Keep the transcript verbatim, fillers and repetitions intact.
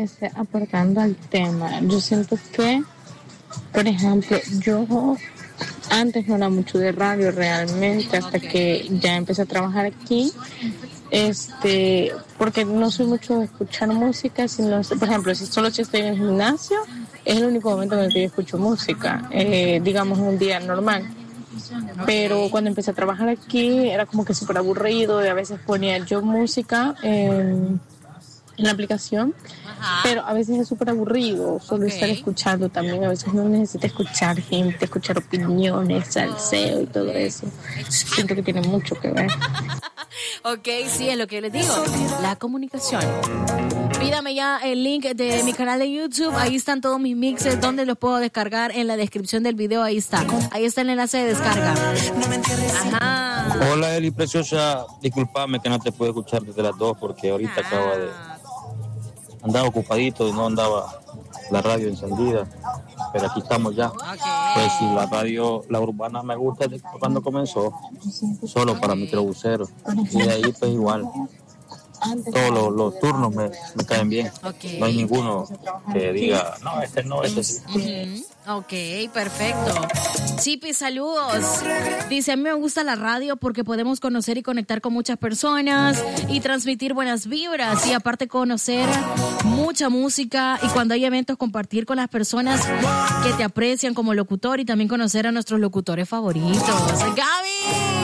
este, aportando al tema, yo siento que, por ejemplo, yo antes no era mucho de radio realmente, hasta que ya empecé a trabajar aquí, este, porque no soy mucho de escuchar música, sino, por ejemplo, si solo si estoy en el gimnasio, es el único momento en el que yo escucho música, eh, digamos un día normal. Pero cuando empecé a trabajar aquí era como que súper aburrido y a veces ponía yo música en, en la aplicación. Ajá. Pero a veces es súper aburrido solo okay. estar escuchando también. A veces uno necesita escuchar gente, escuchar opiniones, salseo y todo eso. Siento que tiene mucho que ver. Ok, sí, es lo que les digo, la comunicación. Pídame ya el link de mi canal de YouTube, ahí están todos mis mixes, donde los puedo descargar en la descripción del video, ahí está. Ahí está el enlace de descarga. Ajá. Hola Eli, preciosa, discúlpame que no te puedo escuchar desde las dos porque ahorita ah. acaba de... Andaba ocupadito y no andaba la radio encendida, pero aquí estamos ya. Okay. Pues sí, la radio, la urbana me gusta desde cuando comenzó, solo okay. para microbuseros. Y de ahí pues igual, todos los, los turnos me, me caen bien. Okay. No hay ninguno que diga, no, este no, este sí. Uh-huh. Ok, perfecto. Chipi, saludos. Dice, a mí me gusta la radio porque podemos conocer y conectar con muchas personas y transmitir buenas vibras y aparte conocer mucha música y cuando hay eventos compartir con las personas que te aprecian como locutor y también conocer a nuestros locutores favoritos. ¡Gaby!